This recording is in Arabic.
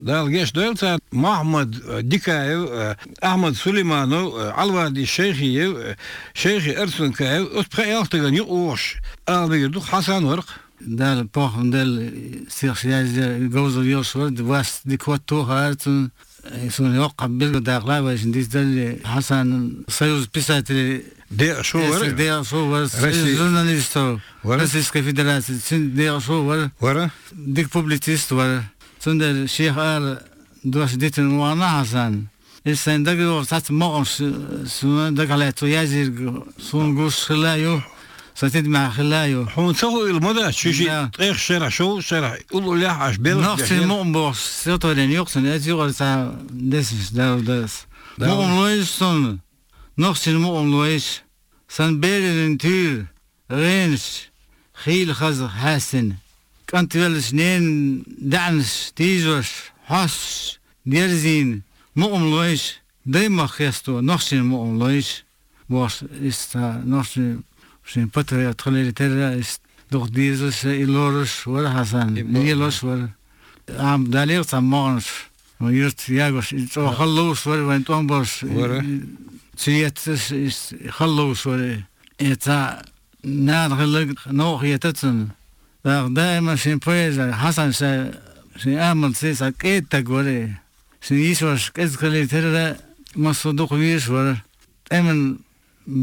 دال جيش دولتا محمد ديكايو أحمد سليمانو علوادي الشيخي شيخي أرسن كايو أتبقى يلتغن يقوش بيردو حسن ورق دال بوخم دال سيخشياز جوزو يوشور دواس ديكواتو هارتون سون يوقع بالداخلا واش نديس دال حسن سيوز بيساتي دي شو دي شو جورناليستو رئيس فيدراسي دي شو ورا ديك بوبليتيست ورا سند الشيخ قال دوش ديتن وانا حسن السن دغ سات موقف سون دغ على تويازير سون غوش خلايو ستد مع خلايو حون سو المدى شيء طيخ شرع شرع يقولوا لا عش بيل نفس المؤمن سيتو لين يقصن ازيغ تاع دس داس مؤمن لويس سون نفس المؤمن لويس سن بيرن تير رينش خيل خز حسن كانت سنين دعنس تيزوش حس ديرزين مؤمن لويش دايما خيستو نفسي مؤمن لويش واش استا نفسي شين بطريقة تخلي ترى است دوخ ديزوش إلورش ولا حسن نيلوش ولا عم دالير تمانش ويرت ياغوش خلوش ولا وين تومبوش سيات خلوش ولا إتا نار خلق نوخ يتتن دائما شين بويزا حسن شين آمن سيسا كيت تقولي شين يسوش كيت خلي ترى ما صدق ويش ولا دائما